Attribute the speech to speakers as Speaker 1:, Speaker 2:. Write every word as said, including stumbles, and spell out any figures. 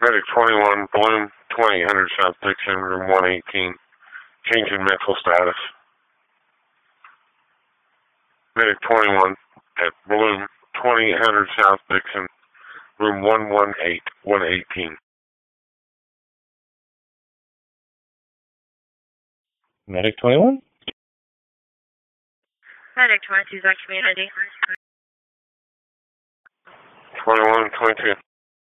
Speaker 1: Medic twenty-one, Bloom, twenty hundred South Dixon, room one eighteen. Change in mental status. Medic twenty-one at Bloom, twenty hundred South Dixon, room one one eight, one eighteen.
Speaker 2: Medic twenty-one?
Speaker 3: Medic twenty-two, is that community?
Speaker 1: twenty-one, twenty-two.